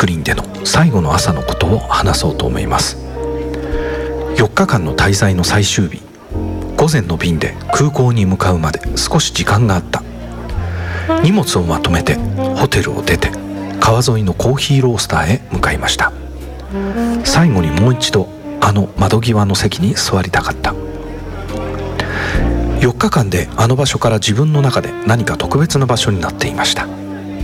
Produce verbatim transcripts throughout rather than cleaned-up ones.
クリンでの最後の朝のことを話そうと思います。よっかかんの滞在の最終日、午前の便で空港に向かうまで少し時間があった。荷物をまとめてホテルを出て川沿いのコーヒーロースターへ向かいました。最後にもう一度あの窓際の席に座りたかった。よっかかんであの場所から自分の中で何か特別な場所になっていました。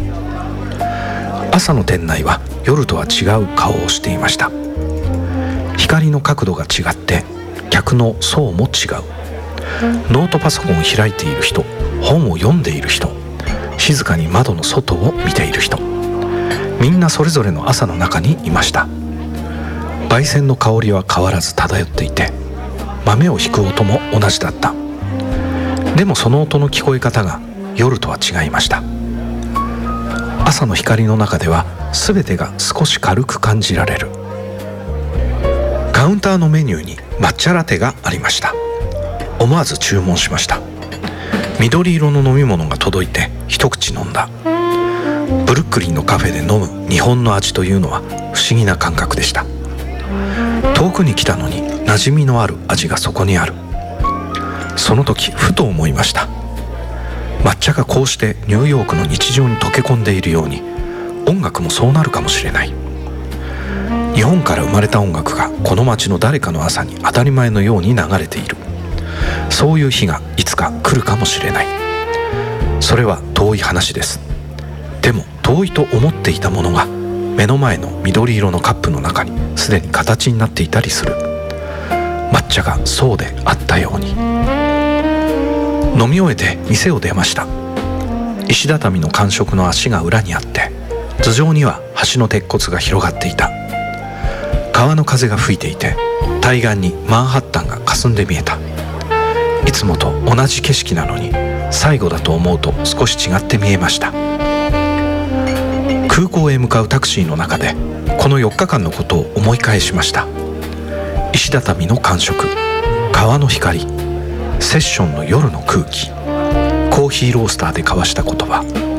朝の店内は夜とは違う顔をしていました。光の角度が違って客の層も違う。ノートパソコンを開いている人、本を読んでいる人、静かに窓の外を見ている人、みんなそれぞれの朝の中にいました。焙煎の香りは変わらず漂っていて、豆をひく音も同じだった。でもその音の聞こえ方が夜とは違いました。朝の光の中では全てが少し軽く感じられる。カウンターのメニューに抹茶ラテがありました。思わず注文しました。緑色の飲み物が届いて一口飲んだ。ブルックリンのカフェで飲む日本の味というのは不思議な感覚でした。遠くに来たのに馴染みのある味がそこにある。その時ふと思いました。抹茶がこうしてニューヨークの日常に溶け込んでいるように、音楽もそうなるかもしれない。日本から生まれた音楽がこの街の誰かの朝に当たり前のように流れている。そういう日がいつか来るかもしれない。それは遠い話です。でも遠いと思っていたものが目の前の緑色のカップの中にすでに形になっていたりする。抹茶がそうであったように。飲み終えて店を出ました。石畳の感触の足が裏にあって、頭上には橋の鉄骨が広がっていた。川の風が吹いていて、対岸にマンハッタンが霞んで見えた。いつもと同じ景色なのに最後だと思うと少し違って見えました。空港へ向かうタクシーの中でこのよっかかんのことを思い返しました。石畳の感触、川の光、セッションの夜の空気、コーヒーロースターで交わした言葉、